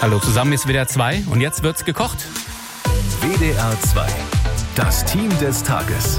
Hallo zusammen, ist WDR 2 und jetzt wird's gekocht. WDR 2, das Team des Tages.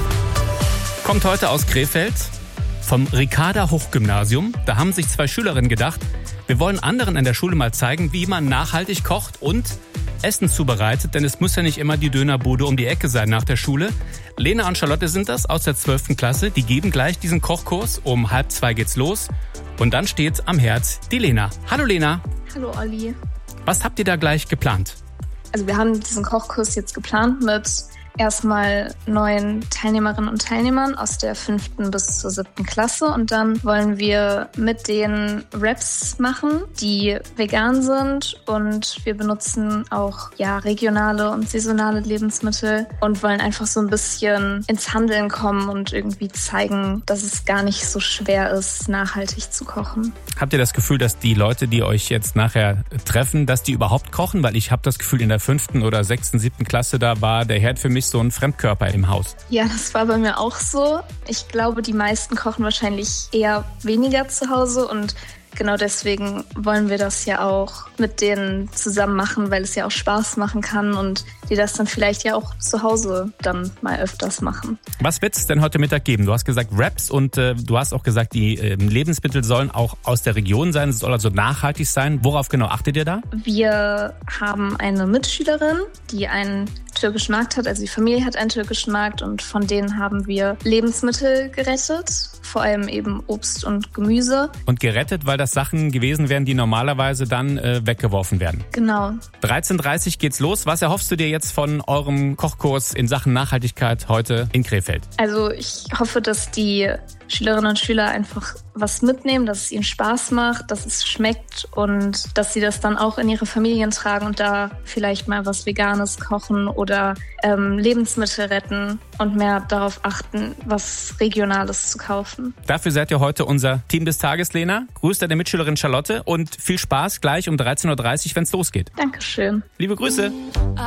Kommt heute aus Krefeld vom Ricarda Hochgymnasium. Da haben sich 2 Schülerinnen gedacht, wir wollen anderen an der Schule mal zeigen, wie man nachhaltig kocht und Essen zubereitet, denn es muss ja nicht immer die Dönerbude um die Ecke sein nach der Schule. Lena und Charlotte sind das aus der 12. Klasse. Die geben gleich diesen Kochkurs. Um 1:30 geht's los. Und dann steht am Herd die Lena. Hallo Lena. Hallo Olli. Was habt ihr da gleich geplant? Also wir haben diesen Kochkurs jetzt geplant mit erstmal 9 Teilnehmerinnen und Teilnehmern aus der 5. bis zur 7. Klasse und dann wollen wir mit denen Wraps machen, die vegan sind und wir benutzen auch regionale und saisonale Lebensmittel und wollen einfach so ein bisschen ins Handeln kommen und irgendwie zeigen, dass es gar nicht so schwer ist, nachhaltig zu kochen. Habt ihr das Gefühl, dass die Leute, die euch jetzt nachher treffen, dass die überhaupt kochen? Weil ich habe das Gefühl, in der 5. oder 6., 7. Klasse, da war der Herd für mich so ein Fremdkörper im Haus. Ja, das war bei mir auch so. Ich glaube, die meisten kochen wahrscheinlich eher weniger zu Hause und genau deswegen wollen wir das ja auch mit denen zusammen machen, weil es ja auch Spaß machen kann und die das dann vielleicht ja auch zu Hause dann mal öfters machen. Was wird es denn heute Mittag geben? Du hast gesagt Wraps und du hast auch gesagt, die Lebensmittel sollen auch aus der Region sein. Es soll also nachhaltig sein. Worauf genau achtet ihr da? Wir haben eine Mitschülerin, die einen türkischen Markt hat. Also die Familie hat einen türkischen Markt und von denen haben wir Lebensmittel gerettet. Vor allem eben Obst und Gemüse. Und gerettet, weil das Sachen gewesen wären, die normalerweise dann weggeworfen werden. Genau. 13:30 geht's los. Was erhoffst du dir jetzt von eurem Kochkurs in Sachen Nachhaltigkeit heute in Krefeld? Also ich hoffe, dass die Schülerinnen und Schüler einfach was mitnehmen, dass es ihnen Spaß macht, dass es schmeckt und dass sie das dann auch in ihre Familien tragen und da vielleicht mal was Veganes kochen oder Lebensmittel retten und mehr darauf achten, was Regionales zu kaufen. Dafür seid ihr heute unser Team des Tages, Lena. Grüßt deine Mitschülerin Charlotte und viel Spaß gleich um 13:30 Uhr, wenn es losgeht. Dankeschön. Liebe Grüße.